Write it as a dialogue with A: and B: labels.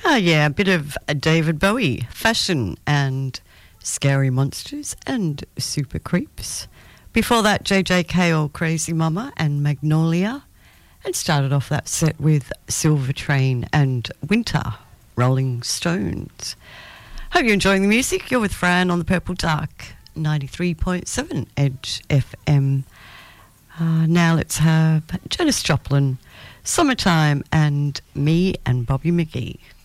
A: Oh, yeah, a bit of David Bowie, Fashion and Scary Monsters and Super Creeps. Before that, JJ Cale, Crazy Mama and Magnolia. And started off that set with Silver Train and Winter, Rolling Stones. Hope you're enjoying the music. You're with Fran on the Purple Dark, 93.7 Edge FM. Now let's have Janis Joplin, Summertime, and me and Bobby McGee.